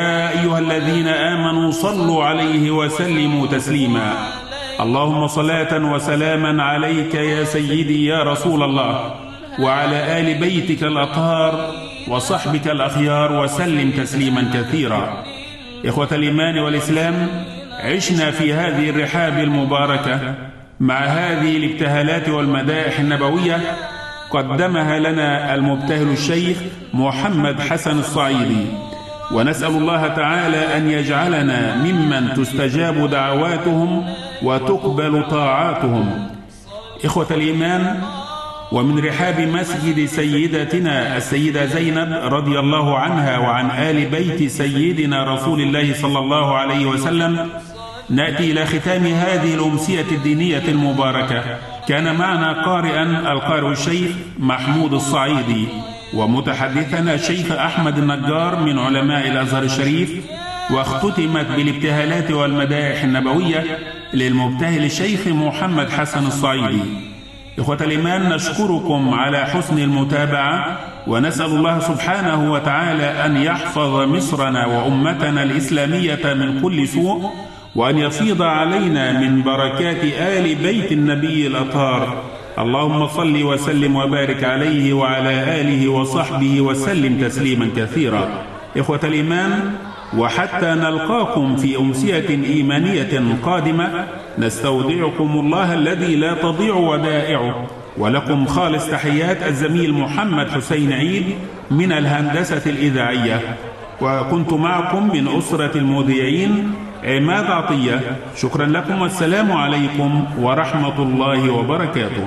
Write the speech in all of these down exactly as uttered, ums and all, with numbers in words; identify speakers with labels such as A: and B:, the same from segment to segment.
A: يا أيها الذين آمنوا صلوا عليه وسلموا تسليما. اللهم صلاة وسلاما عليك يا سيدي يا رسول الله، وعلى آل بيتك الأطهار وصحبك الأخيار، وسلم تسليما كثيرا. إخوة الإيمان والإسلام، عشنا في هذه الرحاب المباركة مع هذه الابتهالات والمدائح النبوية قدمها لنا المبتهل الشيخ محمد حسن الصعيدي، ونسأل الله تعالى أن يجعلنا ممن تستجاب دعواتهم وتقبل طاعاتهم. إخوة الإيمان، ومن رحاب مسجد سيدتنا السيدة زينب رضي الله عنها وعن آل بيت سيدنا رسول الله صلى الله عليه وسلم نأتي إلى ختام هذه الأمسية الدينية المباركة. كان معنا قارئا القارئ الشيخ محمود الصعيدي، ومتحدثنا الشيخ أحمد النجار من علماء الأزهر الشريف، واختتمت بالابتهالات والمدائح النبوية للمبتهل الشيخ محمد حسن الصعيدي. إخوة الإيمان، نشكركم على حسن المتابعة، ونسأل الله سبحانه وتعالى أن يحفظ مصرنا وأمتنا الإسلامية من كل سوء، وأن يفيض علينا من بركات آل بيت النبي الأطهار. اللهم صل وسلم وبارك عليه وعلى آله وصحبه وسلم تسليما كثيرا. إخوة الإيمان، وحتى نلقاكم في أمسية إيمانية قادمة، نستودعكم الله الذي لا تضيع ودائعه، ولكم خالص تحيات الزميل محمد حسين عيد من الهندسة الإذاعية، وكنت معكم من أسرة المذيعين عماد عطية. شكرا لكم، والسلام عليكم ورحمة الله وبركاته.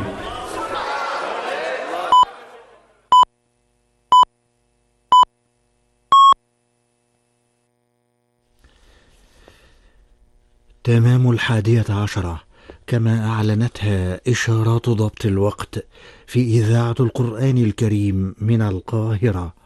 B: تمام الحادية عشرة، كما أعلنتها إشارات ضبط الوقت في إذاعة القرآن الكريم من القاهرة.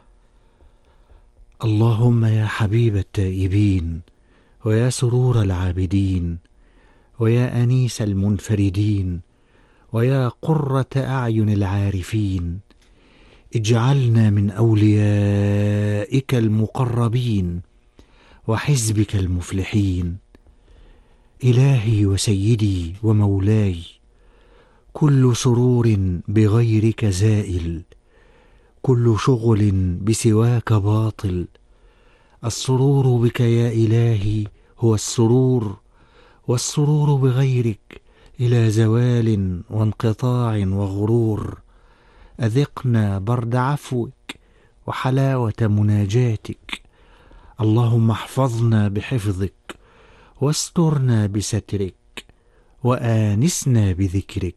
B: اللهم يا حبيب التائبين، ويا سرور العابدين، ويا أنيس المنفردين، ويا قرة أعين العارفين، اجعلنا من أوليائك المقربين وحزبك المفلحين. إلهي وسيدي ومولاي، كل سرور بغيرك زائل، كل شغل بسواك باطل. السرور بك يا إلهي هو السرور، والسرور بغيرك إلى زوال وانقطاع وغرور. أذقنا برد عفوك وحلاوة مناجاتك. اللهم احفظنا بحفظك، واسترنا بسترك، وآنسنا بذكرك.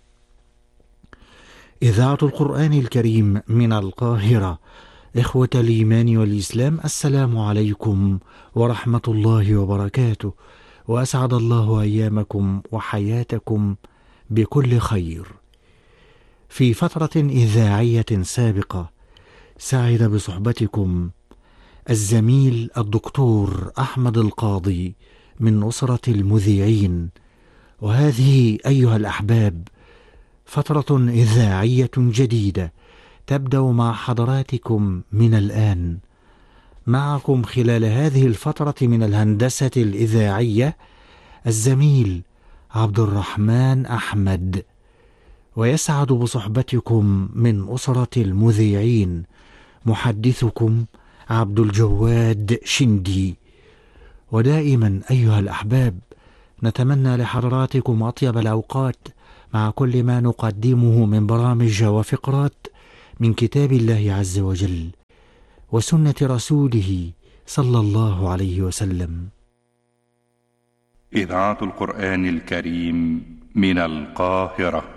B: إذاعة القرآن الكريم من القاهرة. إخوة الإيمان والإسلام، السلام عليكم ورحمة الله وبركاته، وأسعد الله أيامكم وحياتكم بكل خير. في فترة إذاعية سابقة سعد بصحبتكم الزميل الدكتور أحمد القاضي من أسرة المذيعين، وهذه أيها الأحباب فترة إذاعية جديدة تبدأ مع حضراتكم من الآن. معكم خلال هذه الفترة من الهندسة الإذاعية الزميل عبد الرحمن أحمد، ويسعد بصحبتكم من أسرة المذيعين محدثكم عبد الجواد شندي. ودائما أيها الأحباب نتمنى لحضراتكم أطيب الأوقات مع كل ما نقدمه من برامج وفقرات من كتاب الله عز وجل وسنة رسوله صلى الله عليه وسلم.
C: إذاعة القرآن الكريم من القاهرة.